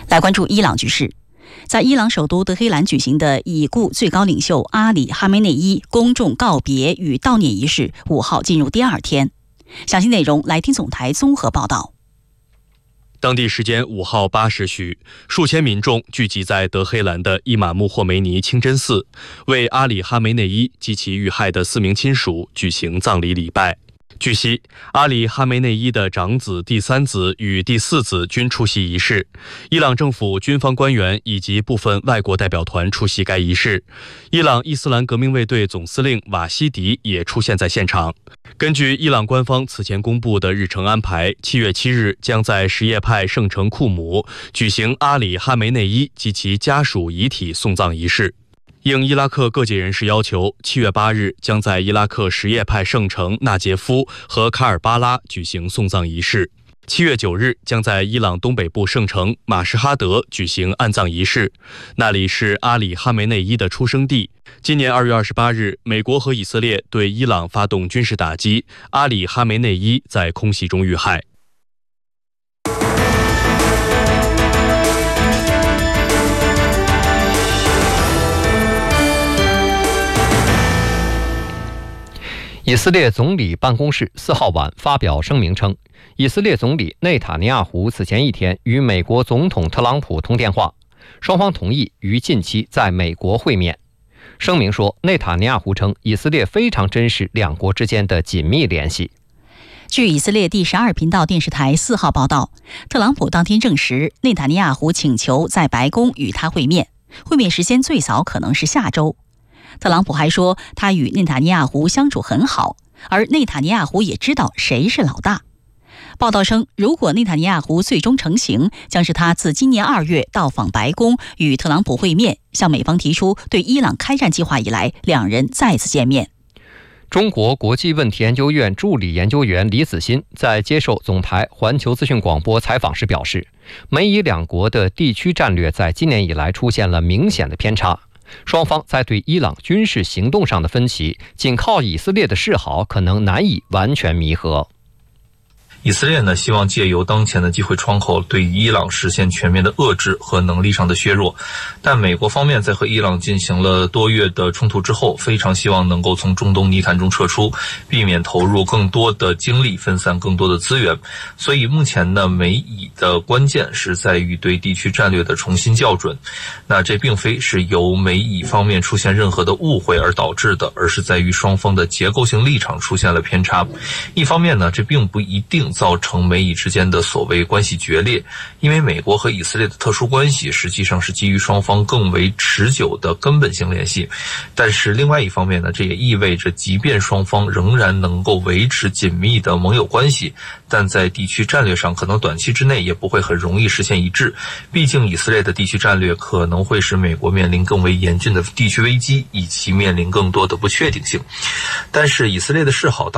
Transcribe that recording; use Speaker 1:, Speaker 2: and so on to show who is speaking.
Speaker 1: 来关注伊朗局势。在伊朗首都德黑兰举行的已故最高领袖阿里·哈梅内伊公众告别与悼念仪式5号进入第2天。详细内容来听总台综合报道。
Speaker 2: 当地时间5号8时许，数千民众聚集在德黑兰的伊玛目霍梅尼清真寺，为阿里·哈梅内伊及其遇害的4名亲属举行葬礼礼拜。据悉，阿里·哈梅内伊的长子、第3子与第4子均出席仪式。伊朗政府军方官员以及部分外国代表团出席该仪式。伊朗伊斯兰革命卫队总司令瓦希迪也出现在现场。根据伊朗官方此前公布的日程安排，7月7日将在什叶派圣城库姆举行阿里·哈梅内伊及其家属遗体送葬仪式。应伊拉克各界人士要求，7月8日将在伊拉克什叶派圣城纳杰夫和卡尔巴拉举行送葬仪式。7月9日将在伊朗东北部圣城马什哈德举行安葬仪式，那里是阿里·哈梅内伊的出生地。今年2月28日，美国和以色列对伊朗发动军事打击，阿里·哈梅内伊在空袭中遇害。
Speaker 3: 以色列总理办公室4号晚发表声明称，以色列总理内塔尼亚胡此前一天与美国总统特朗普通电话，双方同意于近期在美国会面。声明说，内塔尼亚胡称以色列非常珍视两国之间的紧密联系。
Speaker 1: 据以色列第12频道电视台4号报道，特朗普当天证实，内塔尼亚胡请求在白宫与他会面，会面时间最早可能是下周。特朗普还说，他与内塔尼亚胡相处很好，而内塔尼亚胡也知道谁是老大。报道称，如果内塔尼亚胡最终成行，将是他自今年2月到访白宫与特朗普会面，向美方提出对伊朗开战计划以来，两人再次见面。
Speaker 3: 中国国际问题研究院助理研究员李子欣在接受总台环球资讯广播采访时表示，美以两国的地区战略在今年以来出现了明显的偏差，双方在对伊朗军事行动上的分歧，仅靠以色列的示好可能难以完全弥合。
Speaker 4: 以色列呢，希望借由当前的机会窗口，对于伊朗实现全面的遏制和能力上的削弱。但美国方面在和伊朗进行了多月的冲突之后，非常希望能够从中东泥潭中撤出，避免投入更多的精力，分散更多的资源。所以目前呢，美以的关键是在于对地区战略的重新校准。那这并非是由美以方面出现任何的误会而导致的，而是在于双方的结构性立场出现了偏差。一方面呢，这并不一定造成美以之间的所谓关系决裂，因为美国和以色列的特殊关系实际上是基于双方更为持久的根本性联系。但是另外一方面呢，这也意味着即便双方仍然能够维持紧密的盟友关系，但在地区战略上可能短期之内也不会很容易实现一致。毕竟以色列的地区战略可能会使美国面临更为严峻的地区危机，以及面临更多的不确定性。但是以色列的示好